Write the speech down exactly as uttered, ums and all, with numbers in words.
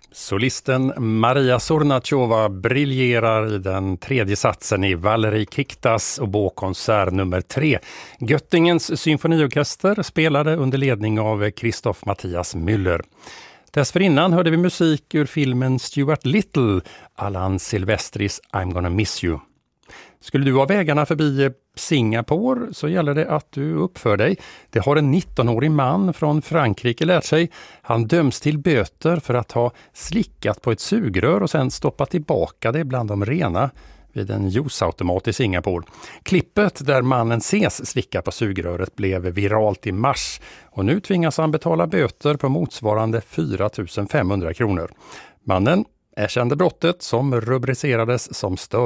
Solisten Maria Sornachova briljerar i den tredje satsen i Valerie Kiktas oboekonsert nummer tre. Göttingens symfoniorkester spelade under ledning av Christoph Matthias Müller. Dessförinnan hörde vi musik ur filmen Stuart Little, Alan Silvestris I'm gonna miss you. Skulle du ha vägarna förbi Singapore så gäller det att du uppför dig. Det har en nittonårig man från Frankrike lärt sig. Han döms till böter för att ha slickat på ett sugrör och sen stoppat tillbaka det bland de rena vid en juiceautomat i Singapore. Klippet där mannen ses slicka på sugröret blev viralt i mars och nu tvingas han betala böter på motsvarande fyra tusen femhundra kronor. Mannen erkände brottet som rubricerades som stör.